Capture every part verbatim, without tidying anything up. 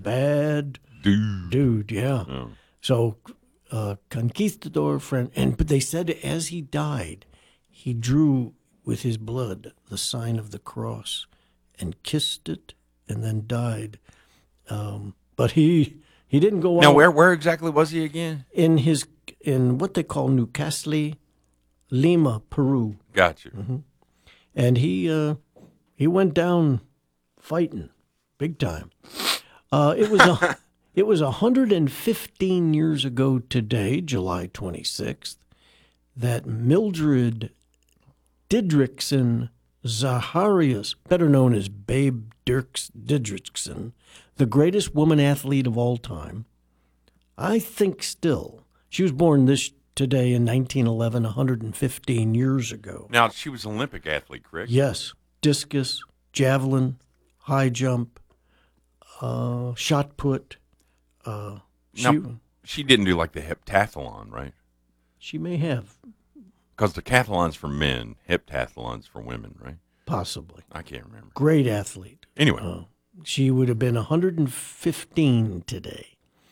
bad dude. dude, yeah. Oh. So, uh, conquistador friend, and but they said as he died, he drew with his blood the sign of the cross, and kissed it, and then died. Um, but he he didn't go Now, out where where exactly was he again? in his in what they call New Castle, Lima, Peru, Got you. Mm-hmm. and he uh, he went down fighting big time. Uh, it was a it was one hundred fifteen years ago today, July twenty-sixth, that Mildred Didrikson Zacharias, better known as Babe Dirks Didrikson, the greatest woman athlete of all time. I think still. She was born this today in nineteen eleven, one hundred fifteen years ago. Now, she was an Olympic athlete, correct? Yes. Discus, javelin, high jump, uh, shot put. Uh, she, Now, she didn't do like the heptathlon, right? she may have, Because the cathlon's for men, heptathlon's for women, right? possibly. I can't remember. Great athlete. Anyway, Uh, she would have been one hundred fifteen today.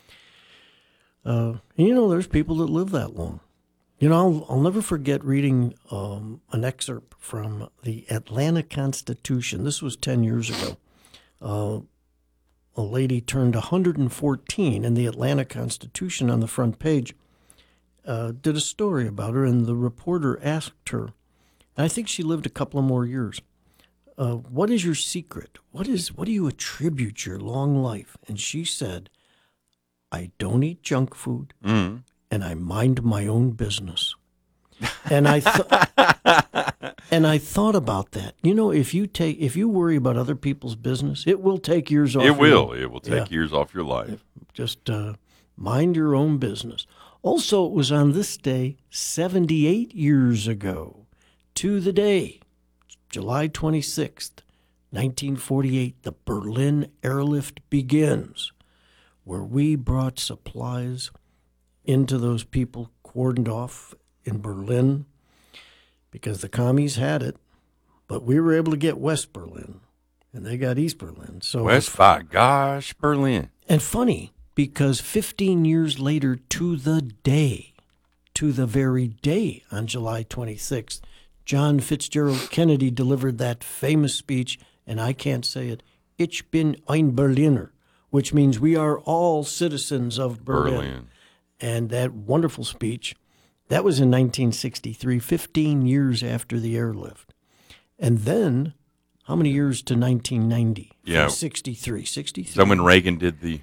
Uh, and you know, there's people that live that long. You know, I'll, I'll never forget reading um, an excerpt from the Atlanta Constitution. This was ten years ago. Uh, a lady turned one hundred fourteen, and the Atlanta Constitution on the front page uh, did a story about her, and the reporter asked her, and I think she lived a couple of more years, uh, what is your secret? What is what do you attribute your long life? And she said, I don't eat junk food, mm. and I mind my own business. And I th- and I thought about that. You know, if you take if you worry about other people's business, it will take years off. It your will. life. It will take Yeah. years off your life. Just uh, mind your own business. Also, it was on this day seventy-eight years ago, to the day, July twenty-sixth, nineteen forty-eight, the Berlin airlift begins, where we brought supplies into those people cordoned off in Berlin because the commies had it, but we were able to get West Berlin, and they got East Berlin. So West by gosh, Berlin. and funny, because fifteen years later, to the day, to the very day on July twenty-sixth, John Fitzgerald Kennedy delivered that famous speech, and I can't say it, Ich bin ein Berliner, which means we are all citizens of Berlin. Berlin. And that wonderful speech, that was in nineteen sixty-three, fifteen years after the airlift. And then, how many years to nineteen ninety? Yeah. From sixty-three. sixty-three. So when Reagan did the,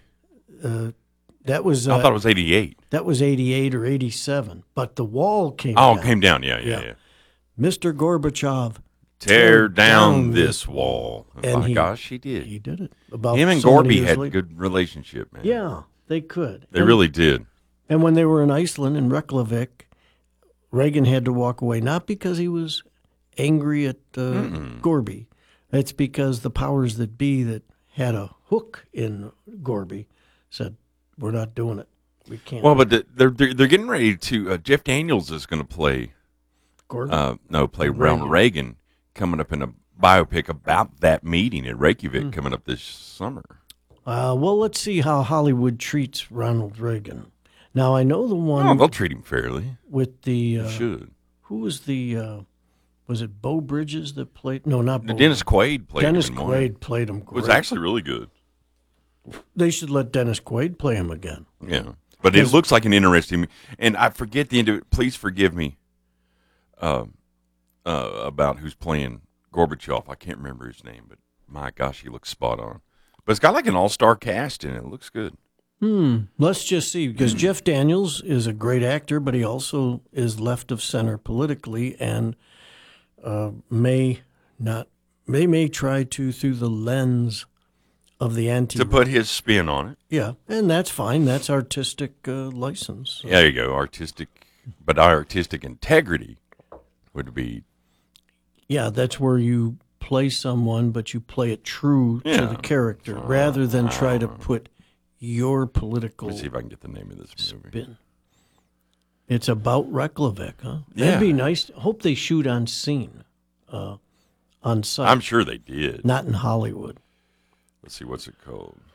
That was uh, I thought it was eighty-eight. that was eighty-eight or eighty-seven. But the wall came Oh, down. it came down. Yeah, yeah, Yeah. yeah. Mister Gorbachev, Tear down, down this wall. and My he- gosh, he did. he did it. About Him and so many Gorby years had later. good relationship, man. Yeah, they could. They And- really did. And when they were in Iceland, in Reykjavik, Reagan had to walk away, not because he was angry at uh, Gorby. It's because the powers that be that had a hook in Gorby said, we're not doing it. We can't. Well, but the, they're, they're they're getting ready to. Uh, Jeff Daniels is going to play. Gorby? Uh, no, play Reagan. Ronald Reagan coming up in a biopic about that meeting at Reykjavik Hmm. coming up this summer. Uh, well, let's see how Hollywood treats Ronald Reagan. Now, I know the one Oh, they'll treat him fairly. with the, They uh, should. who was the, uh, was it Bo Bridges that played? No, not Bo. Dennis Quaid played Dennis him in one. Quaid played him It great. was actually really good. They should let Dennis Quaid play him again. Yeah, but it Because- looks like an interesting. And I forget the end of it. Please forgive me. Uh, uh, about who's playing Gorbachev. I can't remember his name, but my gosh, he looks spot on. But it's got like an all-star cast in it. It looks good. Hmm. Let's just see, because Jeff Daniels is a great actor, but he also is left of center politically, and uh, may not. They may try to through the lens of the anti. To put his spin on it. Yeah, and that's fine. That's artistic uh, license. So, Yeah, there you go. Artistic, but our artistic integrity would be. yeah, that's where you play someone, but you play it true to Yeah. the character, rather than try to put your political Let me see if I can get the name of this movie. spin. It's about Reykjavik, huh? Yeah. That'd be nice. Hope they shoot on scene, uh, on site, I'm sure they did. not in Hollywood. Let's see what's it called.